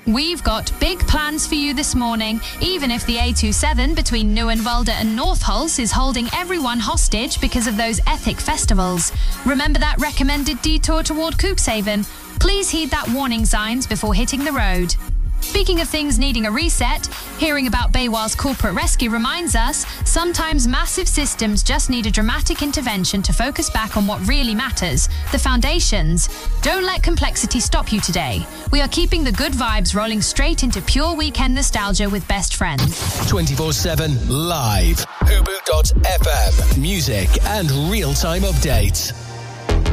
We've got big plans for you this morning, even if the A27 between Neuenwalde and Northhuls is holding everyone hostage because of those Ethic festivals. Remember that recommended detour toward Cuxhaven? Please heed that warning signs before hitting the road. Speaking of things needing a reset, hearing about BayWa's corporate rescue reminds us sometimes massive systems just need a dramatic intervention to focus back on what really matters, the foundations. Don't let complexity stop you today. We are keeping the good vibes rolling straight into pure weekend nostalgia with best friends. 24/7 live. Hubu.fm. Music and real-time updates.